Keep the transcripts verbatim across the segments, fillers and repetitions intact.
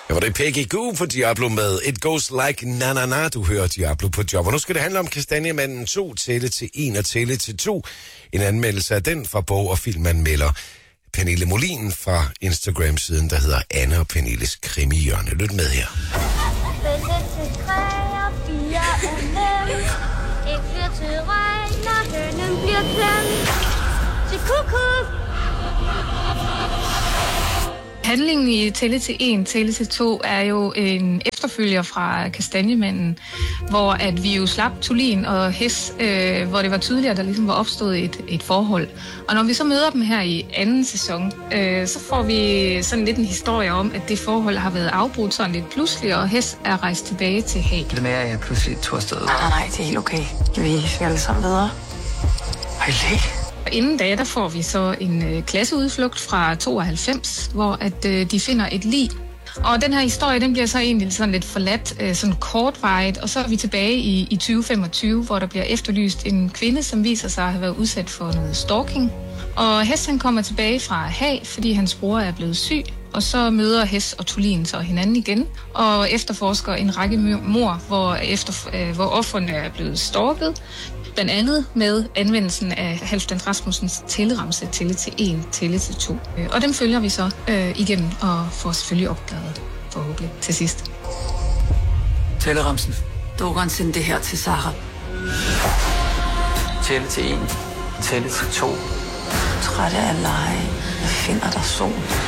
Ja, var det Peggy Goo på Diablo med It Goes Like Na Na Na, du hører Diablo på Job. Og nu skal det handle om Kastanjemanden to, tælle til en og tælle til to. En anmeldelse af den fra bog- og filmanmelder Pernille Molin fra Instagram-siden, der hedder Anne og Pernilles Krimihjørne. Lyt med her. Bælge til tre og fire er nemt. Et bliver til regn, og hønnen bliver klemt. Til kuku. Handlingen i Tælle til en, Tælle til to er jo en efterfølger fra Kastanjemanden, hvor at vi jo slap Thulin og Hes, øh, hvor det var tydeligt, at der ligesom var opstået et, et forhold. Og når vi så møder dem her i anden sæson, øh, så får vi sådan lidt en historie om, at det forhold har været afbrudt sådan lidt pludselig, og Hes er rejst tilbage til Haag. Det med, at jeg pludselig tog afsted. Nej, nej, det er helt okay. Vi skal alle sammen videre. Hej, læg. Og inden da, der får vi så en øh, klasseudflugt fra tooghalvfems, hvor at øh, de finder et lig. Og den her historie, den bliver så egentlig sådan lidt forladt, øh, sådan kortvarigt, og så er vi tilbage i, i tyve femogtyve, hvor der bliver efterlyst en kvinde, som viser sig at have været udsat for noget stalking. Og Hes, han kommer tilbage fra Haag, fordi hans bror er blevet syg, og så møder Hes og Thulin så hinanden igen, og efterforsker en række mord, hvor, efter, øh, hvor offerne er blevet stalket. Blandt andet med anvendelsen af Halfdan Rasmussens tælleramse, tælle til en, tælle til to. Og dem følger vi så øh, igennem og får selvfølgelig opdaget forhåbentlig til sidst. Tælleramsen. Dogan sendte det her til Sara. Tælle til en, tælle til to. Trætte af lege. Jeg finder dig sol.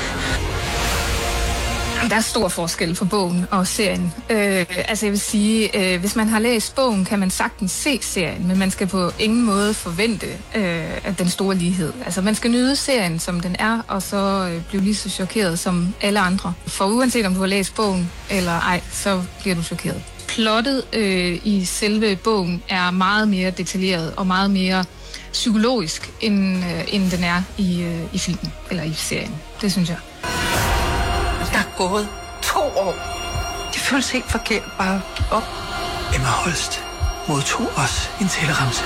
Der er stor forskel på bogen og serien. Øh, altså jeg vil sige, øh, hvis man har læst bogen, kan man sagtens se serien, men man skal på ingen måde forvente øh, at den store lighed. Altså man skal nyde serien, som den er, og så øh, blive lige så chokeret som alle andre. For uanset om du har læst bogen eller ej, så bliver du chokeret. Plottet øh, i selve bogen er meget mere detaljeret og meget mere psykologisk, end, øh, end den er i, øh, i filmen eller i serien. Det synes jeg. Der er gået to år. Det føles helt forkert bare op. Emma Holst modtog os en tælleramse.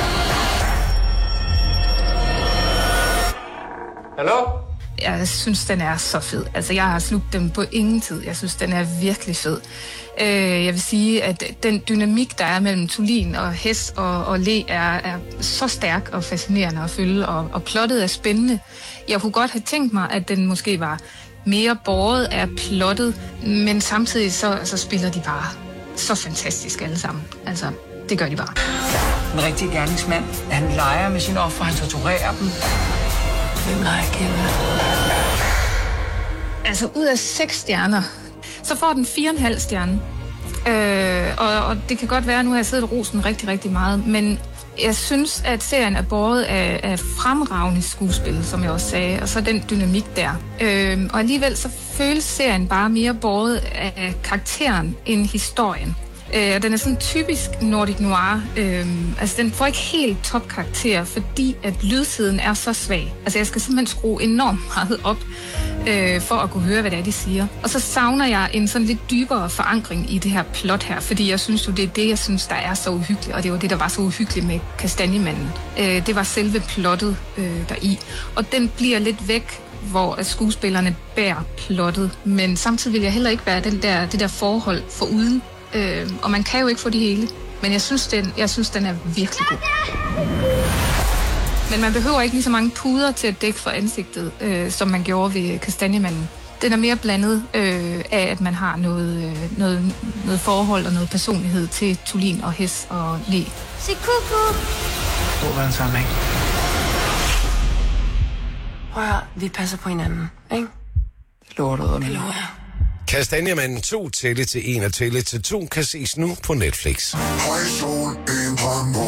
Hallo? Jeg synes, den er så fed. Altså, jeg har slugt dem på ingen tid. Jeg synes, den er virkelig fed. Øh, jeg vil sige, at den dynamik, der er mellem Thulin og Hes og, og Le, er, er så stærk og fascinerende at følge, og, og plottet er spændende. Jeg kunne godt have tænkt mig, at den måske var mere båret af plottet, men samtidig så, så spiller de bare så fantastisk alle sammen. Altså, det gør de bare. En rigtig gerningsmand. Han leger med sine ofre, han torturerer dem. Hvem leger kæmpe? Altså, ud af seks stjerner, så får den fire og en halv stjerne. Øh, og, og det kan godt være, nu har jeg siddet og rosen rigtig, rigtig meget, men jeg synes, at serien er båret af, af fremragende skuespil, som jeg også sagde, og så den dynamik der. Øh, og alligevel så føles serien bare mere båret af karakteren end historien. Øh, den er sådan typisk Nordic Noir. Øh, altså, den får ikke helt topkarakter, fordi at lydsiden er så svag. Altså, jeg skal simpelthen skrue enormt meget op, øh, for at kunne høre, hvad det er, de siger. Og så savner jeg en sådan lidt dybere forankring i det her plot her, fordi jeg synes jo, det er det, jeg synes, der er så uhyggeligt, og det var det, der var så uhyggeligt med Kastanjemanden. Øh, det var selve plottet øh, deri. Og den bliver lidt væk, hvor skuespillerne bærer plottet, men samtidig vil jeg heller ikke være den der, det der forhold for uden. Øh, og man kan jo ikke få det hele, men jeg synes, den, jeg synes, den er virkelig god. Men man behøver ikke lige så mange puder til at dække for ansigtet, øh, som man gjorde ved Kastanjemanden. Den er mere blandet øh, af, at man har noget, øh, noget, noget forhold og noget personlighed til Thulin og Hes og Le. Sig kuku. Hvor var den sammenhæng? Prøv at høre, vi passer på hinanden, ikke? Det lover du, og Det lover jeg. Kastanjemanden to, tælle til en og tælle til to, kan ses nu på Netflix. Hej sol, en brandmor.